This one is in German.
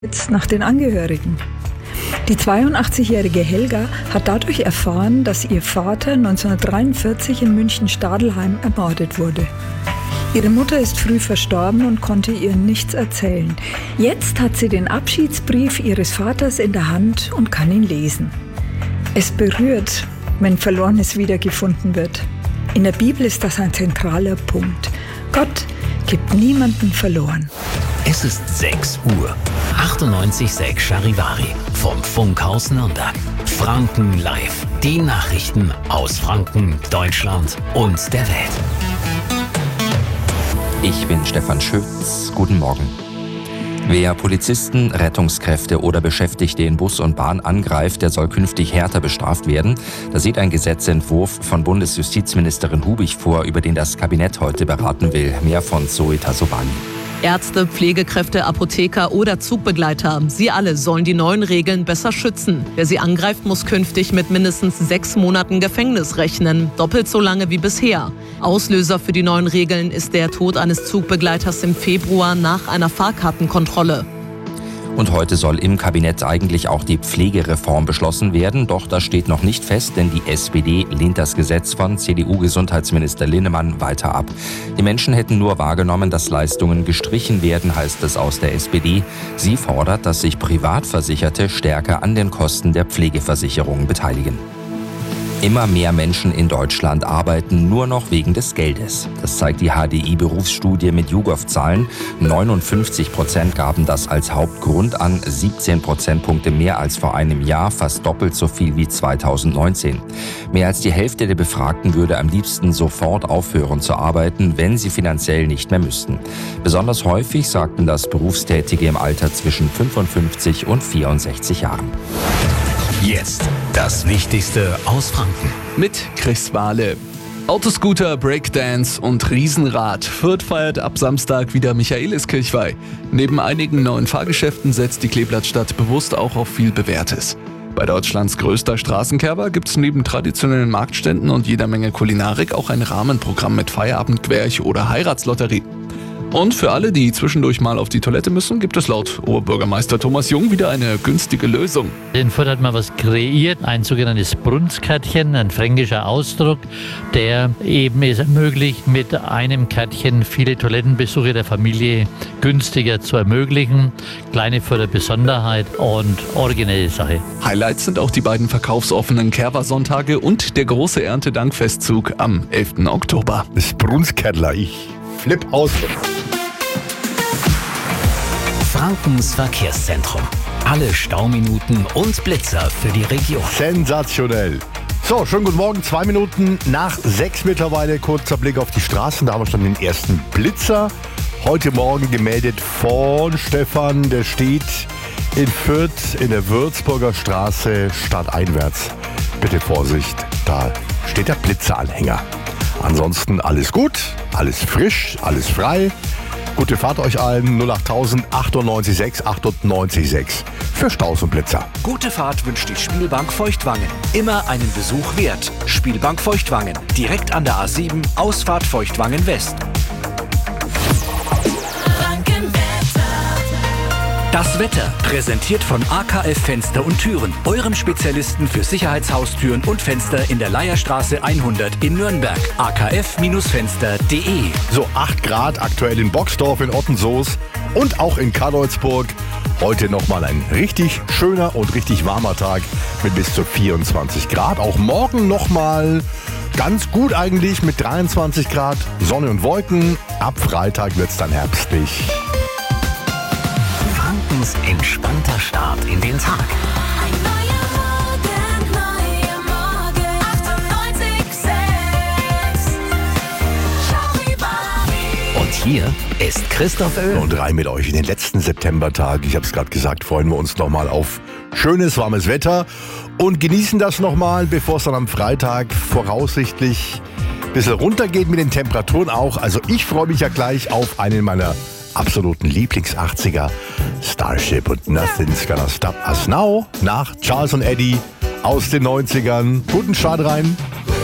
Jetzt nach den Angehörigen. Die 82-jährige Helga hat dadurch erfahren, dass ihr Vater 1943 in München-Stadelheim ermordet wurde. Ihre Mutter ist früh verstorben und konnte ihr nichts erzählen. Jetzt hat sie den Abschiedsbrief ihres Vaters in der Hand und kann ihn lesen. Es berührt, wenn Verlorenes wiedergefunden wird. In der Bibel ist das ein zentraler Punkt. Gott gibt niemanden verloren. Es ist 6 Uhr. 98,6 Charivari vom Funkhaus Nürnberg. Franken live. Die Nachrichten aus Franken, Deutschland und der Welt. Ich bin Stefan Schütz. Guten Morgen. Wer Polizisten, Rettungskräfte oder Beschäftigte in Bus und Bahn angreift, der soll künftig härter bestraft werden. Das sieht ein Gesetzentwurf von Bundesjustizministerin Hubig vor, über den das Kabinett heute beraten will. Mehr von Zoe Tasobani. Ärzte, Pflegekräfte, Apotheker oder Zugbegleiter, sie alle sollen die neuen Regeln besser schützen. Wer sie angreift, muss künftig mit mindestens 6 Monaten Gefängnis rechnen, doppelt so lange wie bisher. Auslöser für die neuen Regeln ist der Tod eines Zugbegleiters im Februar nach einer Fahrkartenkontrolle. Und heute soll im Kabinett eigentlich auch die Pflegereform beschlossen werden. Doch das steht noch nicht fest, denn die SPD lehnt das Gesetz von CDU-Gesundheitsminister Linnemann weiter ab. Die Menschen hätten nur wahrgenommen, dass Leistungen gestrichen werden, heißt es aus der SPD. Sie fordert, dass sich Privatversicherte stärker an den Kosten der Pflegeversicherung beteiligen. Immer mehr Menschen in Deutschland arbeiten nur noch wegen des Geldes. Das zeigt die HDI-Berufsstudie mit YouGov-Zahlen. 59% gaben das als Hauptgrund an, 17 Prozentpunkte mehr als vor einem Jahr, fast doppelt so viel wie 2019. Mehr als die Hälfte der Befragten würde am liebsten sofort aufhören zu arbeiten, wenn sie finanziell nicht mehr müssten. Besonders häufig sagten das Berufstätige im Alter zwischen 55 und 64 Jahren. Jetzt das Wichtigste aus Franken. Mit Chris Wahle. Autoscooter, Breakdance und Riesenrad. Fürth feiert ab Samstag wieder Michaeliskirchweih. Neben einigen neuen Fahrgeschäften setzt die Kleeblattstadt bewusst auch auf viel Bewährtes. Bei Deutschlands größter Straßenkerber gibt es neben traditionellen Marktständen und jeder Menge Kulinarik auch ein Rahmenprogramm mit Feierabendquerch oder Heiratslotterie. Und für alle, die zwischendurch mal auf die Toilette müssen, gibt es laut Oberbürgermeister Thomas Jung wieder eine günstige Lösung. In Fürth hat man was kreiert, ein sogenanntes Brunskärtchen, ein fränkischer Ausdruck, der eben es ermöglicht, mit einem Kärtchen viele Toilettenbesuche der Familie günstiger zu ermöglichen. Kleine Fürther Besonderheit und originelle Sache. Highlights sind auch die beiden verkaufsoffenen Kerwa-Sonntage und der große Erntedankfestzug am 11. Oktober. Das Brunskärtler, ich flipp aus. Frankens Verkehrszentrum. Alle Stauminuten und Blitzer für die Region. Sensationell. So, schönen guten Morgen. 2 Minuten nach 6 mittlerweile. Kurzer Blick auf die Straßen. Da haben wir schon den ersten Blitzer. Heute Morgen gemeldet von Stefan. Der steht in Fürth in der Würzburger Straße stadteinwärts. Bitte Vorsicht, da steht der Blitzeranhänger. Ansonsten alles gut, alles frisch, alles frei. Gute Fahrt euch allen. 08000 98 6 98 6 für Staus und Blitzer. Gute Fahrt wünscht die Spielbank Feuchtwangen. Immer einen Besuch wert. Spielbank Feuchtwangen. Direkt an der A7, Ausfahrt Feuchtwangen West. Das Wetter, präsentiert von AKF Fenster und Türen, eurem Spezialisten für Sicherheitshaustüren und Fenster in der Leierstraße 100 in Nürnberg. akf-fenster.de. So, 8 Grad aktuell in Boxdorf, in Ottensoos und auch in Kadolzburg. Heute nochmal ein richtig schöner und richtig warmer Tag mit bis zu 24 Grad. Auch morgen nochmal ganz gut eigentlich mit 23 Grad, Sonne und Wolken. Ab Freitag wird's dann herbstlich. Frankens entspannter Start in den Tag. Ein neuer Morgen, 98,6 Charivari. Und hier ist Christoph Oehl. Und rein mit euch in den letzten Septembertag. Ich habe es gerade gesagt, freuen wir uns nochmal auf schönes, warmes Wetter und genießen das nochmal, bevor es dann am Freitag voraussichtlich ein bisschen runtergeht mit den Temperaturen auch. Also ich freue mich ja gleich auf einen meiner absoluten Lieblings-80er, Starship und Nothing's Gonna Stop Us Now, nach Charles und Eddie aus den 90ern. Guten Start rein.